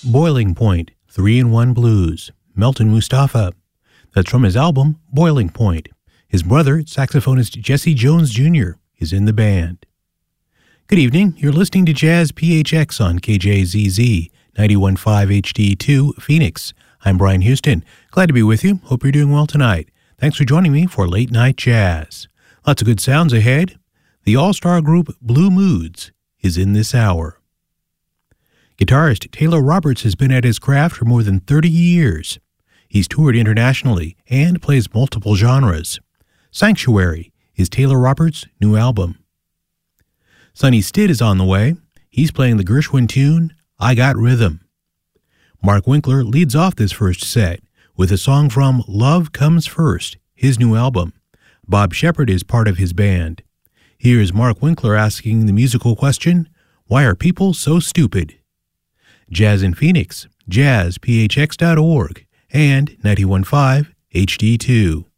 Boiling Point, 3-in-1 Blues, Melton Mustafa. That's from his album, Boiling Point. His brother, saxophonist Jesse Jones Jr., is in the band. Good evening. You're listening to Jazz PHX on KJZZ 91.5 HD2 Phoenix. I'm Brian Houston. Glad to be with you. Hope you're doing well tonight. Thanks for joining me for Late Night Jazz. Lots of good sounds ahead. The all-star group Blue Moods is in this hour. Guitarist Taylor Roberts has been at his craft for more than 30 years. He's toured internationally and plays multiple genres. Sanctuary is Taylor Roberts' new album. Sonny Stitt is on the way. He's playing the Gershwin tune, I Got Rhythm. Mark Winkler leads off this first set with a song from Love Comes First, his new album. Bob Shepard is part of his band. Here's Mark Winkler asking the musical question, why are people so stupid? Jazz in Phoenix, jazzphx.org, and 91.5 HD2.